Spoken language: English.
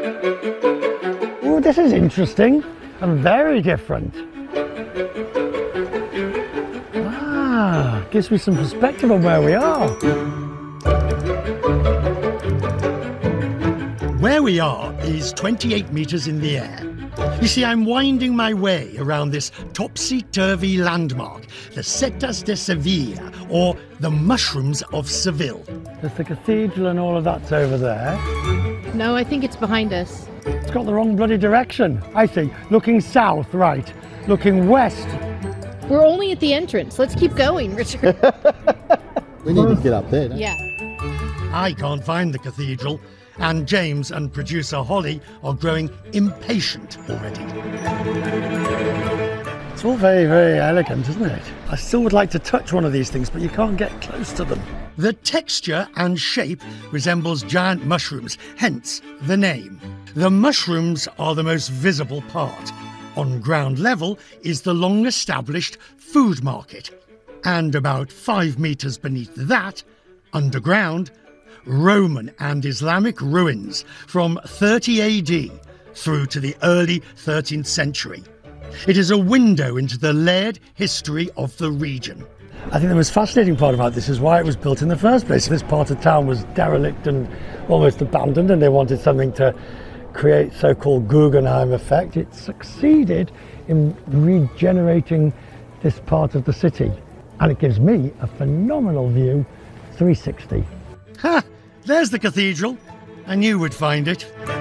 Oh, this is interesting and very different. Ah, gives me some perspective on where we are. Where we are is 28 metres in the air. You see, I'm winding my way around this topsy-turvy landmark, the Setas de Sevilla, or the Mushrooms of Seville. There's the cathedral and all of that's over there. No, I think it's behind us. It's got the wrong bloody direction. I see. Looking south, right. Looking west. We're only at the entrance. Let's keep going, Richard. We need to get up there, don't we? Yeah. I can't find the cathedral, and James and producer Holly are growing impatient already. It's all very, very elegant, isn't it? I still would like to touch one of these things, but you can't get close to them. The texture and shape resembles giant mushrooms, hence the name. The mushrooms are the most visible part. On ground level is the long-established food market, and about 5 metres beneath that, underground, Roman and Islamic ruins from 30 AD through to the early 13th century. It is a window into the layered history of the region. I think the most fascinating part about this is why it was built in the first place. This part of town was derelict and almost abandoned, and they wanted something to create so-called Guggenheim effect. It succeeded in regenerating this part of the city, and it gives me a phenomenal view 360. Ha! There's the cathedral. I knew we'd find it.